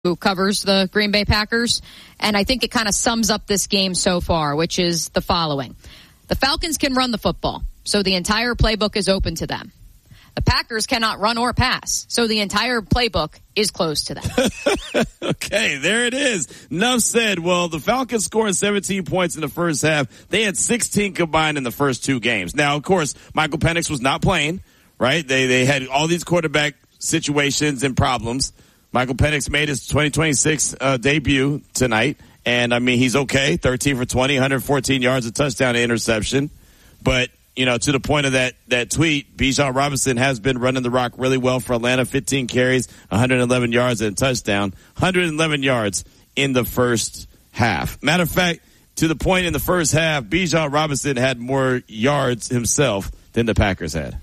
who covers the Green Bay Packers, and I think it kind of sums up this game so far, which is the following. The Falcons can run the football, so the entire playbook is open to them. The Packers cannot run or pass, so the entire playbook is closed to them. Okay, there it is. Enough said. Well, the Falcons scored 17 points in the first half. They had 16 combined in the first two games. Now, of course, Michael Penix was not playing, right? They had all these quarterback situations and problems. Michael Penix made his 2026 debut tonight, and, I mean, he's okay. 13 for 20, 114 yards, a touchdown, an interception. But, you know, to the point of that tweet, Bijan Robinson has been running the rock really well for Atlanta. 15 carries, 111 yards, and a touchdown. 111 yards in the first half. Matter of fact, to the point in the first half, Bijan Robinson had more yards himself than the Packers had.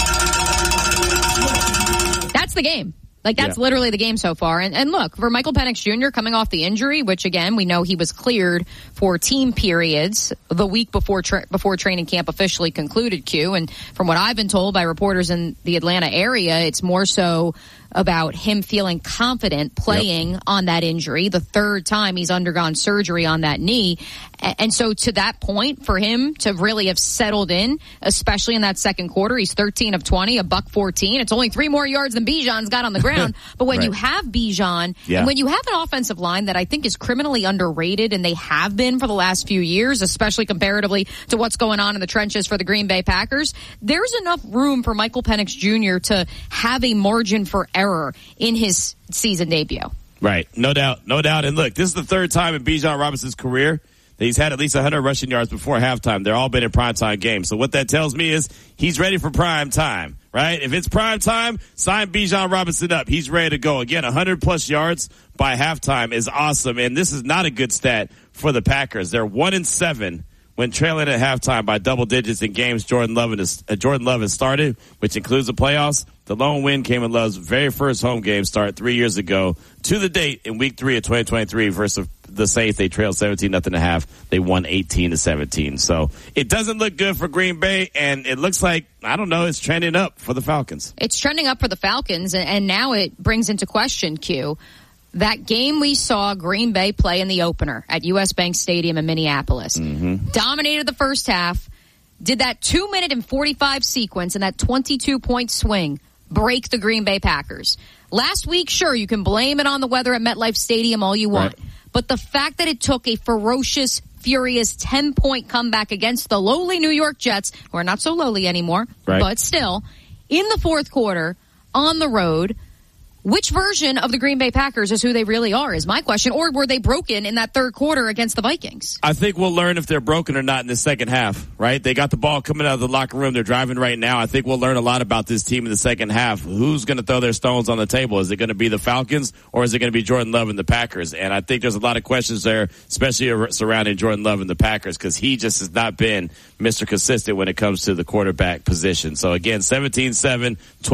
That's the game. Like, that's literally the game so far. And look, for Michael Penix Jr. coming off the injury, which, again, we know he was cleared for team periods the week before training camp officially concluded, Q. And from what I've been told by reporters in the Atlanta area, it's more so about him feeling confident playing on that injury, the third time he's undergone surgery on that knee. And so to that point, for him to really have settled in, especially in that second quarter, he's 13 of 20, $114. It's only 3 more yards than Bijan's got on the ground. But when you have Bijan, and when you have an offensive line that I think is criminally underrated, and they have been for the last few years, especially comparatively to what's going on in the trenches for the Green Bay Packers, there's enough room for Michael Penix Jr. to have a margin for error in his season debut. Right. No doubt. No doubt. And look, this is the third time in Bijan Robinson's career that he's had at least 100 rushing yards before halftime. They're all been in primetime games. So what that tells me is he's ready for prime time, right? If it's prime time, sign Bijan Robinson up. He's ready to go. Again, 100-plus yards by halftime is awesome. And this is not a good stat for the Packers. They're 1-7 when trailing at halftime by double digits in games Jordan Love has started, which includes the playoffs. The lone win came in Love's very first home game start 3 years ago to the date in week 3 of 2023 versus the Saints. They trailed 17-0 at half. They won 18-17. So it doesn't look good for Green Bay, and it looks like, I don't know, it's trending up for the Falcons. It's trending up for the Falcons, and now it brings into question, Q, that game we saw Green Bay play in the opener at US Bank Stadium in Minneapolis. Dominated the first half, did that 2-minute and 45 sequence and that 22-point swing break the Green Bay Packers. Last week, sure, you can blame it on the weather at MetLife Stadium all you want. Right. But the fact that it took a ferocious, furious 10-point comeback against the lowly New York Jets, who are not so lowly anymore, but still, in the fourth quarter, on the road, which version of the Green Bay Packers is who they really are, is my question. Or were they broken in that third quarter against the Vikings? I think we'll learn if they're broken or not in the second half, right? They got the ball coming out of the locker room. They're driving right now. I think we'll learn a lot about this team in the second half. Who's going to throw their stones on the table? Is it going to be the Falcons or is it going to be Jordan Love and the Packers? And I think there's a lot of questions there, especially surrounding Jordan Love and the Packers, because he just has not been Mr. Consistent when it comes to the quarterback position. So again, 17-7,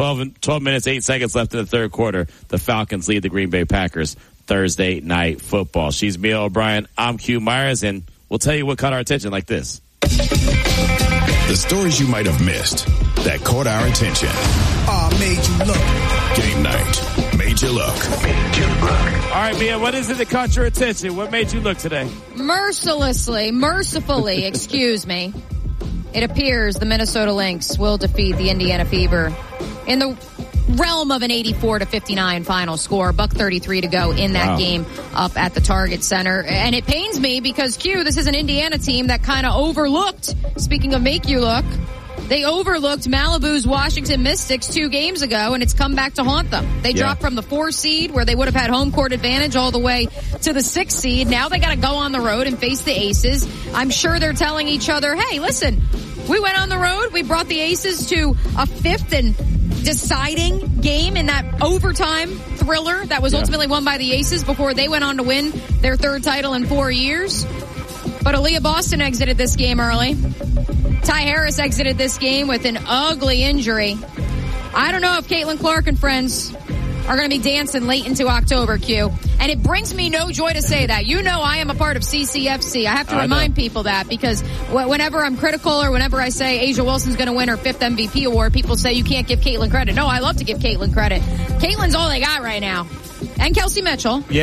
12 minutes, 8 seconds left in the third quarter. The Falcons lead the Green Bay Packers Thursday Night Football. She's Mia O'Brien. I'm Q Myers, and we'll tell you what caught our attention like this. The stories you might have missed that caught our attention. Made you look. Game night. Made you look. All right, Mia, what is it that caught your attention? What made you look today? Mercifully, excuse me. It appears the Minnesota Lynx will defeat the Indiana Fever in the realm of an 84-59 final score. $1:33 to go in that game up at the Target Center. And it pains me because, Q, this is an Indiana team that kind of overlooked, speaking of make you look, they overlooked Malibu's Washington Mystics 2 games ago, and it's come back to haunt them. They dropped from the 4 seed, where they would have had home court advantage, all the way to the 6 seed. Now they got to go on the road and face the Aces. I'm sure they're telling each other, hey, listen, we went on the road. We brought the Aces to a 5th and deciding game in that overtime thriller that was ultimately won by the Aces before they went on to win their 3rd title in 4 years. But Aaliyah Boston exited this game early. Ty Harris exited this game with an ugly injury. I don't know if Caitlin Clark and friends are going to be dancing late into October, Q. And it brings me no joy to say that. You know I am a part of CCFC. I have to remind people that, because whenever I'm critical or whenever I say Asia Wilson's going to win her 5th MVP award, people say you can't give Caitlin credit. No, I love to give Caitlin credit. Caitlin's all they got right now. And Kelsey Mitchell.